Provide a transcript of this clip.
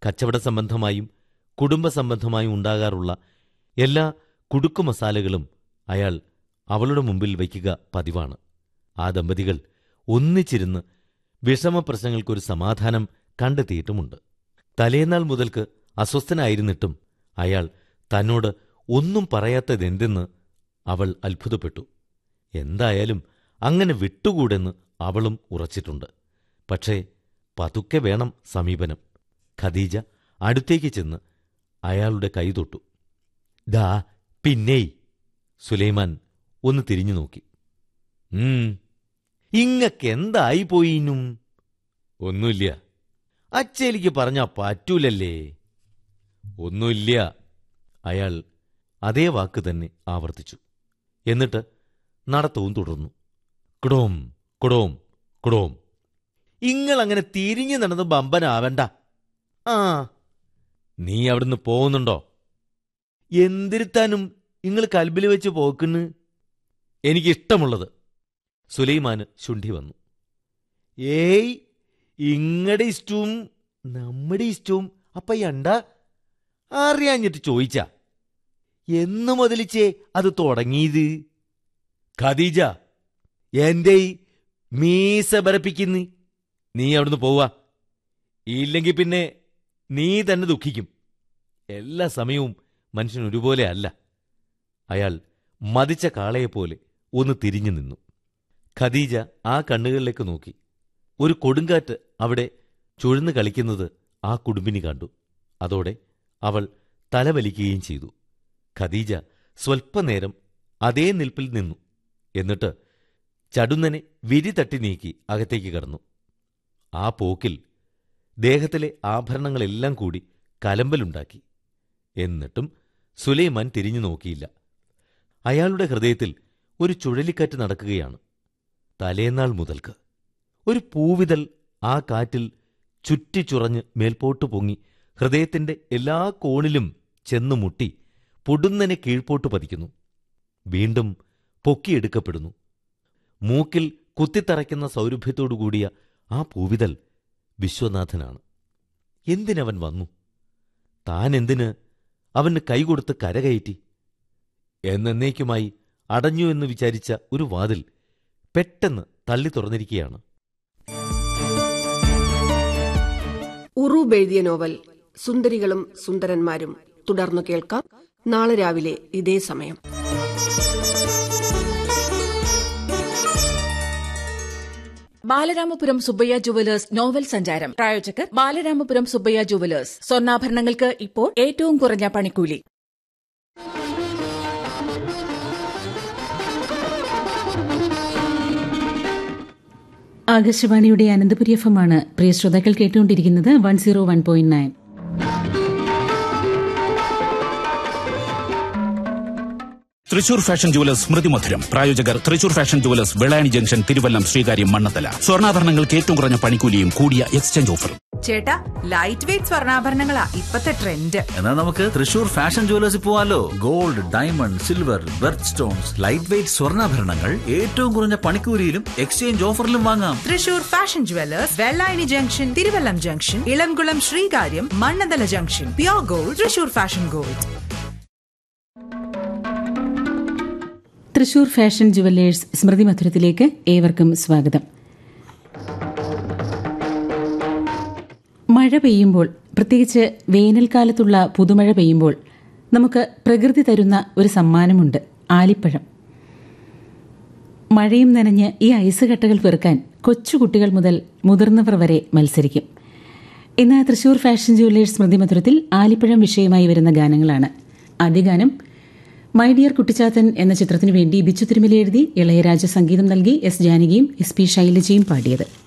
കച്ചവട സംബന്ധമായും കുടുംബ സംബന്ധമായും ഉണ്ടാകാറുള്ള എല്ലാ കുടുക്കു മസാലകളും അയാൾ അവളുടെ മുമ്പിൽ വയ്ക്കുക പതിവാണ്. ആ ദമ്പതികൾ ഒന്നിച്ചിരുന്ന് വിഷമപ്രശ്നങ്ങൾക്കൊരു സമാധാനം കണ്ടെത്തിയിട്ടുമുണ്ട്. തലേന്നാൾ മുതൽക്ക് അസ്വസ്ഥനായിരുന്നിട്ടും അയാൾ തന്നോട് ഒന്നും പറയാത്തതെന്തെന്ന് അവൾ അത്ഭുതപ്പെട്ടു. എന്തായാലും അങ്ങനെ വിട്ടുകൂടെന്ന് അവളും ഉറച്ചിട്ടുണ്ട്. പക്ഷേ പതുക്കെ വേണം സമീപനം. ഖദീജ അടുത്തേക്ക് ചെന്ന് അയാളുടെ കൈ തൊട്ടു. ദാ പിന്നേയ്. സുലൈമാൻ ഒന്ന് തിരിഞ്ഞു നോക്കി. ഇങ്ങക്കെന്തായിപ്പോയിനും? ഒന്നുമില്ല. അച്ചേലിക്ക് പറഞ്ഞാ പറ്റൂലല്ലേ? ഒന്നുമില്ല. അയാൾ അതേ വാക്ക് തന്നെ ആവർത്തിച്ചു. എന്നിട്ട് നടത്തവും തുടർന്നു. കുടോം കുടോം കുടോം. ഇങ്ങളങ്ങനെ തിരിഞ്ഞു നടന്ന് ബമ്പനാവണ്ട. ആ, നീ അവിടുന്ന് പോകുന്നുണ്ടോ? എന്തിരുത്താനും ഇങ്ങൾ കൽബിൽ വെച്ച് പോക്കുന്ന്? എനിക്കിഷ്ടമുള്ളത്. സുലൈമാന് ശുണ്ഠി വന്നു. ഏയ്, ഇങ്ങടെ ഇഷ്ടവും നമ്മുടെ ഇഷ്ടവും അപ്പയണ്ട. അറിയാഞ്ഞിട്ട് ചോദിച്ച എന്നു മുതലിച്ചേ അത് തുടങ്ങിയത്? ഖദീജ, എന്റെ മീസ ബരപ്പിക്കുന്നു. നീ അവിടുന്ന് പോവാ. ഇല്ലെങ്കിൽ പിന്നെ നീ തന്നെ ദുഃഖിക്കും. എല്ലാ സമയവും മനുഷ്യൻ ഒരുപോലെ അല്ല. അയാൾ മതിച്ച കാളയെപ്പോലെ ഒന്ന് തിരിഞ്ഞു നിന്നു. ഖദീജ ആ കണ്ണുകളിലേക്ക് നോക്കി. ഒരു കൊടുങ്കാറ്റ് അവിടെ ചുഴന്നു കളിക്കുന്നത് ആ കുടുംബിനി കണ്ടു. അതോടെ അവൾ തലവലിക്കുകയും ചെയ്തു. ഖദീജ സ്വൽപ്പനേരം അതേ നിൽപ്പിൽ നിന്നു. എന്നിട്ട് ചടുന്നനെ വിരി തട്ടി നീക്കി അകത്തേക്ക് കടന്നു. ആ പോക്കിൽ ദേഹത്തിലെ ആഭരണങ്ങളെല്ലാം കൂടി കലമ്പലുണ്ടാക്കി. എന്നിട്ടും സുലൈമാൻ തിരിഞ്ഞു നോക്കിയില്ല. അയാളുടെ ഹൃദയത്തിൽ ഒരു ചുഴലിക്കാറ്റ് നടക്കുകയാണ്. തലേന്നാൾ മുതൽക്ക് ഒരു പൂവിതൽ ആ കാറ്റിൽ ചുറ്റിച്ചുറഞ്ഞ് മേൽപോട്ടു പൊങ്ങി ഹൃദയത്തിന്റെ എല്ലാ കോണിലും ചെന്നു മുട്ടി പൊടുന്നനെ കീഴ്പോട്ടു പതിക്കുന്നു. വീണ്ടും പൊക്കിയെടുക്കപ്പെടുന്നു. മൂക്കിൽ കുത്തിത്തറയ്ക്കുന്ന സൗരഭ്യത്തോടുകൂടിയ ആ പൂവിതൽ വിശ്വനാഥനാണ്. എന്തിനവൻ വന്നു? താനെന്തിന് അവന് കൈകൊടുത്ത് കരകയറ്റി? എന്നേക്കുമായി അടഞ്ഞു എന്ന് വിചാരിച്ച ഒരു വാതിൽ പെട്ടെന്ന് തള്ളി തുറന്നിരിക്കുകയാണ്. ഉറൂബ് എഴുതിയ നോവൽ സുന്ദരികളും സുന്ദരന്മാരും തുടർന്നു കേൾക്കാം നാളെ രാവിലെ ഇതേ സമയം. ബാലരാമപുരം സുബ്ബയ്യ ജുവലേഴ്സ് നോവൽ സഞ്ചാരം. പ്രായോജകർ ബാലരാമപുരം സുബ്ബയ്യ ജുവലേഴ്സ്. സ്വർണ്ണാഭരണങ്ങൾക്ക് ഇപ്പോൾ ഏറ്റവും കുറഞ്ഞ പണിക്കൂലി. ആകാശവാണിയുടെ അനന്തപുരി FM ആണ് പ്രിയ ശ്രോതാക്കൾ കേട്ടുകൊണ്ടിരിക്കുന്നത്. 101.9. തൃശൂർ ഫാഷൻ ജുവലേഴ്സ് സ്മൃതി മധുരം. പ്രായോജകർ Thrissur fashion jewellers, Vellayani junction, Thiruvallam, Sreekaryam, Mannathala. സ്വർണ്ണാഭരണങ്ങൾക്ക് ഏറ്റവും കുറഞ്ഞ പണിക്കൂലിയും കൂടിയ എക്സ്ചേഞ്ച് ഓഫറും. ചേട്ടാ, ലൈറ്റ് വെയിറ്റ് സ്വർണ്ണാഭരണങ്ങളാ ഇപ്പത്തെ ട്രെൻഡ്. എന്നാൽ നമുക്ക് തൃശൂർ ഫാഷൻ ജുവലേഴ്സിൽ പോവാലോ. Gold, diamond, silver, berth stones, light weight സ്വർണ്ണാഭരണങ്ങൾ ഏറ്റവും കുറഞ്ഞ പണിക്കൂലിയിലും എക്സ്ചേഞ്ച് ഓഫറിലും വാങ്ങാം. Thrissur fashion jewellers, Vellayani junction, Thiruvallam junction, Elamkulam, Sreekaryam, Mannanthala junction. Pure gold, Thrissur fashion gold. Thrissur fashion jewellers സ്മൃതി മധുരത്തിലേക്ക് ഏവർക്കും സ്വാഗതം. മഴ പെയ്യുമ്പോൾ, പ്രത്യേകിച്ച് വേനൽക്കാലത്തുള്ള പുതുമഴ പെയ്യുമ്പോൾ നമുക്ക് പ്രകൃതി തരുന്ന ഒരു സമ്മാനമുണ്ട്, ആലിപ്പഴം. മഴയും നനഞ്ഞ് ഈ ഐസ് കട്ടകൾ പെറുക്കാൻ കൊച്ചുകുട്ടികൾ മുതൽ മുതിർന്നവർ വരെ മത്സരിക്കും. ഇന്ന് തൃശൂർ ഫാഷൻ ജുവലേഴ്സ് സ്മൃതി മധുരത്തിൽ ആലിപ്പഴം വിഷയമായി വരുന്ന ഗാനങ്ങളാണ്. ആദ്യ ഗാനം മൈ ഡിയർ കുട്ടിച്ചാത്തൻ എന്ന ചിത്രത്തിനു വേണ്ടി ബിച്ചു തിരുമല എഴുതി ഇളയരാജ സംഗീതം നൽകി എസ് ജാനകിയും എസ് പി ശൈലജയും പാടിയത്.